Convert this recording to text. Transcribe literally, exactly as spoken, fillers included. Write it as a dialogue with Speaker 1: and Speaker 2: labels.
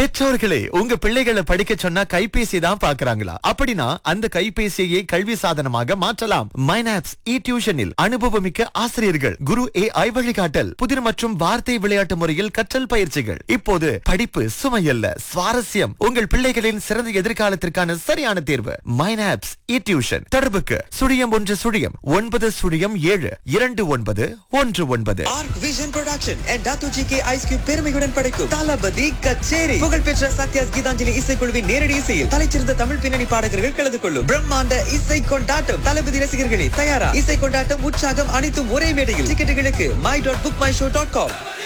Speaker 1: பெற்றோர்களே, உங்க பிள்ளைகளை படிக்க சொன்னா கைபேசி தான் பாக்குறாங்களா? அப்படின்னா அந்த கைபேசியை கல்வி சாதனமாக மாற்றலாம். மைனாப்ஸ் இ டியூஷனில் அனுபவமிக்க ஆசிரியர்கள், குரு ஏ ஐ வழிகாட்டல், புதிர் மற்றும் வார்த்தை விளையாட்டு முறையில் கற்றல் பயிற்சிகள். இப்போது படிப்பு சுமையல்ல, சுவாரஸ்யம். உங்கள் பிள்ளைகளின் சிறந்த எதிர்காலத்திற்கான சரியான தேர்வு மைனாப்ஸ் இ டியூஷன். தொடர்புக்கு சுழியம் ஒன்று சுழியம் ஒன்பது சுழியம் ஏழு இரண்டு ஒன்பது ஒன்று ஒன்பது.
Speaker 2: Arc vision production and Datu G K Ice Cube பெருமையுடன் படைக்கும் தளபதி கச்சேரி. புகழ்பெற்ற சத்யாஸ் கீதாஞ்சலி இசைக்குழுவின் நேரடி இசையில் தலைச்சிறந்த தமிழ் பின்னணி பாடகர்கள் கலந்து கொள்ளும் பிரம்மாண்ட இசை கொண்டாட்டம். தளபதி ரசிகர்களே தயாரா? இசை கொண்டாட்டம், உற்சாகம் அனைத்தும் ஒரே மேடையில். டிக்கெட்டுகளுக்கு my dot book my show dot com.